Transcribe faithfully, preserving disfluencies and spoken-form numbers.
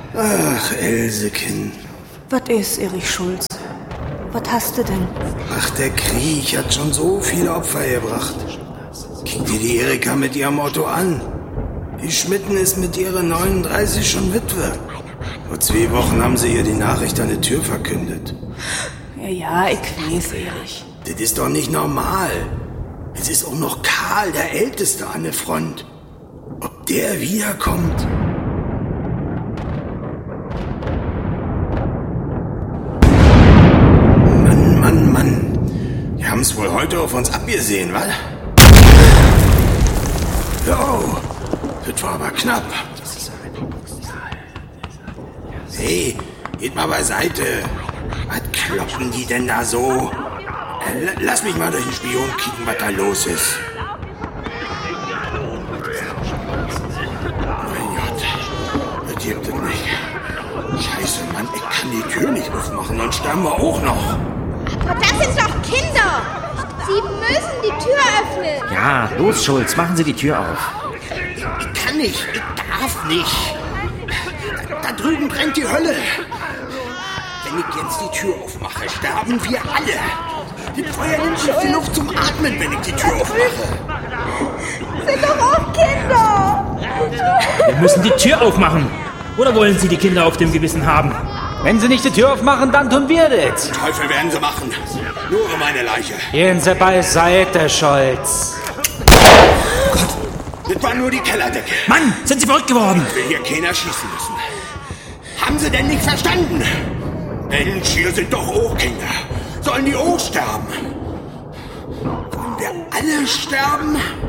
Ach, Elsekind. Was ist, Erich Schulz? Was hast du denn? Ach, der Krieg hat schon so viele Opfer gebracht. Guck dir die Erika mit ihrem Otto an. Die Schmitten ist mit ihrer neununddreißig schon Witwe. Vor zwei Wochen haben sie ihr die Nachricht an der Tür verkündet. Ja, ja, ich weiß, Erich. Das ist doch nicht normal. Es ist auch noch Karl, der Älteste an der Front. Ob der wiederkommt? Mann, Mann, Mann. Die haben's wohl heute auf uns abgesehen, wa? Jo, das war aber knapp. Hey, geht mal beiseite. Was kloppen die denn da so? Äh, lass mich mal durch den Spion kicken, was da los ist. Mein Gott, das gibt es nicht. Scheiße, Mann, ich kann die Tür nicht aufmachen, dann sterben wir auch noch. Aber das sind doch Kinder! Sie müssen die Tür öffnen! Ja, los, Schulz, machen Sie die Tür auf. Ich kann nicht, ich darf nicht. Da, da drüben brennt die Hölle. Wenn ich jetzt die Tür aufmache, sterben wir alle. Das Feuer nimmt nicht die Luft zum Atmen, wenn ich die Tür aufmache. Sind doch auch Kinder! Wir müssen die Tür aufmachen. Oder wollen Sie die Kinder auf dem Gewissen haben? Wenn Sie nicht die Tür aufmachen, dann tun wir das. Teufel werden sie machen. Nur meine Leiche. Gehen Sie beiseite, Scholz. Gott, das war nur die Kellerdecke. Mann, sind Sie verrückt geworden? Ich will hier keiner schießen müssen. Haben Sie denn nicht verstanden? Mensch, hier sind doch auch Kinder. Sollen die auch sterben? Wollen wir alle sterben?